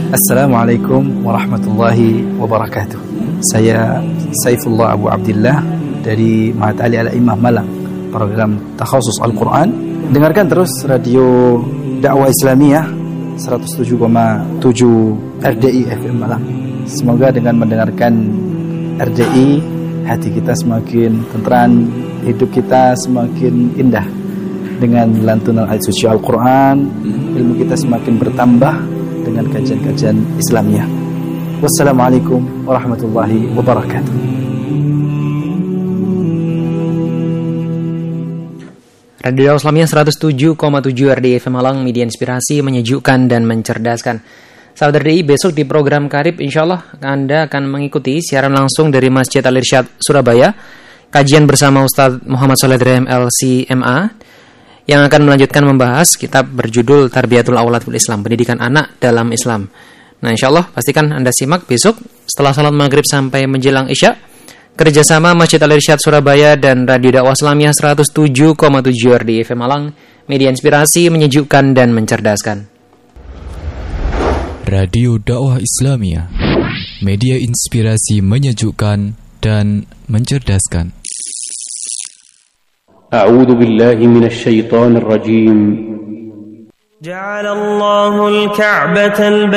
Assalamualaikum warahmatullahi wabarakatuh. Saya Saifullah Abu Abdillah dari Ma'had Ali Al-A'immah Malang, program Takhasus Al-Quran. Dengarkan terus Radio Dakwah Islamiyah 107,7 RDI FM Malang. Semoga dengan mendengarkan RDI, hati kita semakin tenteram, hidup kita semakin indah. Dengan lantunan ayat suci Al-Quran, ilmu kita semakin bertambah dengan kajian-kajian Islamiyah. Wassalamualaikum warahmatullahi wabarakatuh. Radio Dakwah Islamiyah 107,7 RDI FM Malang, media inspirasi, menyejukkan dan mencerdaskan. Sahabat RDI, besok di program Karib insyaallah Anda akan mengikuti siaran langsung dari Masjid Al-Irsyad Surabaya, kajian bersama Ustaz Muhammad Shalih Ibrahim LC-MA yang akan melanjutkan membahas kitab berjudul Tarbiyatul Aulad fil Islam, pendidikan anak dalam Islam. Nah, insyaallah pastikan Anda simak besok setelah salat maghrib sampai menjelang Isya, kerjasama Masjid Al-Irsyad Surabaya dan Radio Dakwah Islamiyah 107,7 RDI FM Malang, media inspirasi, menyejukkan dan mencerdaskan. Radio Dakwah Islamiyah, media inspirasi, menyejukkan dan mencerdaskan. أعوذ بالله من الشيطان الرجيم. جعل الله الكعبة